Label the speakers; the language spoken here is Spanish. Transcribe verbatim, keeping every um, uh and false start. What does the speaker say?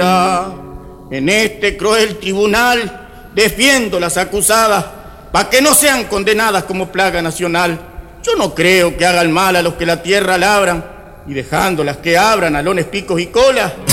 Speaker 1: En este cruel tribunal defiendo las acusadas para que no sean condenadas como plaga nacional. Yo no creo que hagan mal a los que la tierra labran y dejándolas que abran alones, picos y colas.